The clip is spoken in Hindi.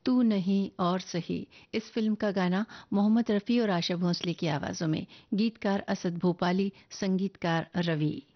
तू नहीं और सही। इस फिल्म का गाना मोहम्मद रफ़ी और आशा भोसले की आवाज़ों में, गीतकार असद भोपाली, संगीतकार रवि।